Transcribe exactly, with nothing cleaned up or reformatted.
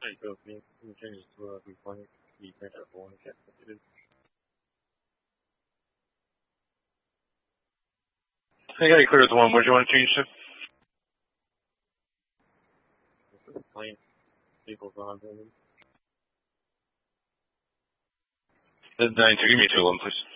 Hey, Coach, can you, can you change it to uh, be funny? You think that's one cat? Hey, got you clear as one. What do you want to change to? Plain people's on building. The nine two. Give me two of them, please.